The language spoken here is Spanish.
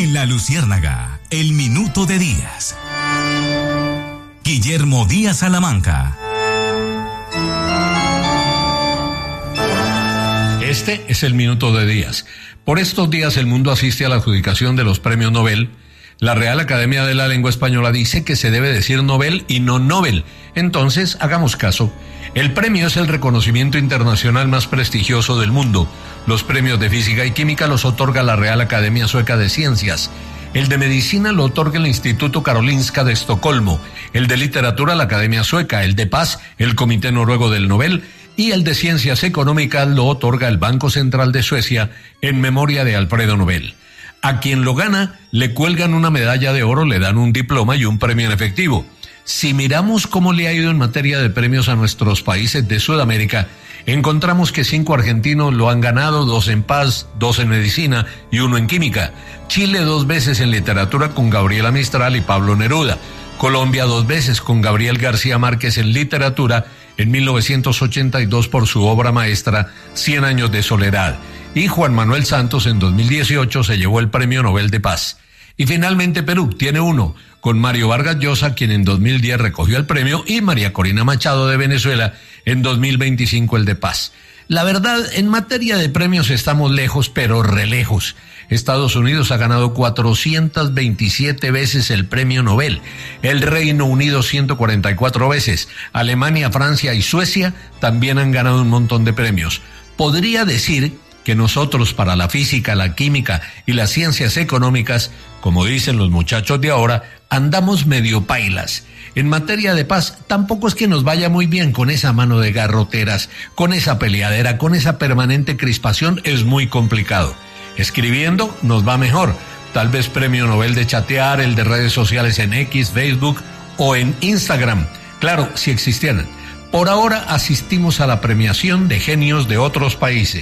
En La Luciérnaga, el minuto de Díaz. Guillermo Díaz Salamanca. Este es el minuto de Díaz. Por estos días el mundo asiste a la adjudicación de los premios Nobel. La Real Academia de la Lengua Española dice que se debe decir Nobel y no Nobel. Entonces, hagamos caso. El premio es el reconocimiento internacional más prestigioso del mundo. Los premios de Física y Química los otorga la Real Academia Sueca de Ciencias. El de Medicina lo otorga el Instituto Karolinska de Estocolmo. El de Literatura, la Academia Sueca. El de Paz, el Comité Noruego del Nobel. Y el de Ciencias Económicas lo otorga el Banco Central de Suecia en memoria de Alfredo Nobel. A quien lo gana, le cuelgan una medalla de oro, le dan un diploma y un premio en efectivo. Si miramos cómo le ha ido en materia de premios a nuestros países de Sudamérica, encontramos que 5 argentinos lo han ganado, 2 en Paz, 2 en Medicina y 1 en Química. Chile 2 veces en Literatura con Gabriela Mistral y Pablo Neruda. Colombia 2 veces con Gabriel García Márquez en Literatura en 1982 por su obra maestra 100 años de soledad. Y Juan Manuel Santos en 2018 se llevó el Premio Nobel de Paz. Y finalmente Perú tiene 1, con Mario Vargas Llosa, quien en 2010 recogió el premio, y María Corina Machado de Venezuela en 2025 el de Paz. La verdad, en materia de premios estamos lejos, pero re lejos. Estados Unidos ha ganado 427 veces el premio Nobel, el Reino Unido 144 veces, Alemania, Francia y Suecia también han ganado un montón de premios. Podría decir que nosotros para la física, la química y las ciencias económicas, como dicen los muchachos de ahora, andamos medio pailas. En materia de paz, tampoco es que nos vaya muy bien con esa mano de garroteras, con esa peleadera, con esa permanente crispación, es muy complicado. Escribiendo nos va mejor, tal vez premio Nobel de chatear, el de redes sociales en X, Facebook o en Instagram, claro, si existieran. Por ahora asistimos a la premiación de genios de otros países.